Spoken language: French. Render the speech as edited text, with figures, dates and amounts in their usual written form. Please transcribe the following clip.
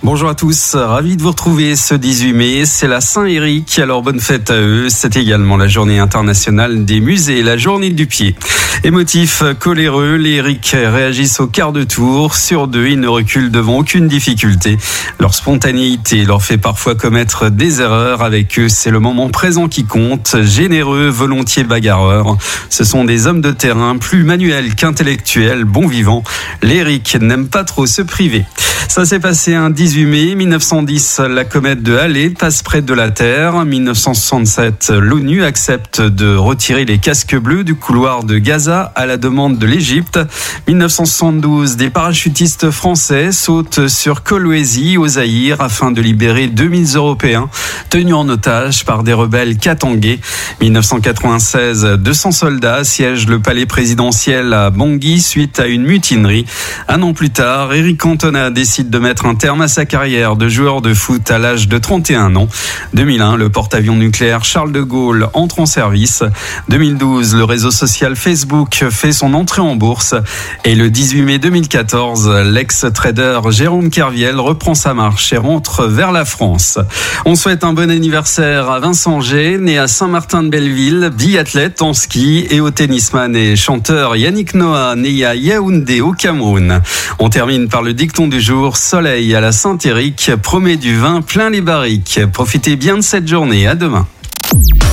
Bonjour à tous, ravi de vous retrouver ce 18 mai, c'est la Saint-Éric, alors bonne fête à eux, c'est également la journée internationale des musées, la journée du pied. Émotifs, coléreux, les Éric réagissent au quart de tour, sur deux, ils ne reculent devant aucune difficulté. Leur spontanéité leur fait parfois commettre des erreurs, avec eux c'est le moment présent qui compte, généreux, volontiers bagarreurs. Ce sont des hommes de terrain, plus manuels qu'intellectuels, bons vivants. Les Éric n'aiment pas trop se priver. Ça s'est passé un 18 mai 1910, la comète de Halley passe près de la Terre. 1967, l'ONU accepte de retirer les casques bleus du couloir de Gaza à la demande de l'Égypte. 1972, des parachutistes français sautent sur Kolwezi au Zaïre afin de libérer 2000 Européens tenus en otage par des rebelles katangais. 1996, 200 soldats siègent le palais présidentiel à Bangui suite à une mutinerie. Un an plus tard, Éric Cantona décide de mettre un terme à sa carrière de joueur de foot à l'âge de 31 ans. 2001, le porte-avions nucléaire Charles de Gaulle entre en service. 2012, le réseau social Facebook fait son entrée en bourse. Et le 18 mai 2014, l'ex-trader Jérôme Kerviel reprend sa marche et rentre vers la France. On souhaite un bon anniversaire à Vincent G, né à Saint-Martin-de-Belleville, biathlète en ski, et au tennisman et chanteur Yannick Noah, né à Yaoundé au Cameroun. On termine par le dicton du jour. Soleil à la Saint-Éric, promet du vin plein les barriques. Profitez bien de cette journée, à demain.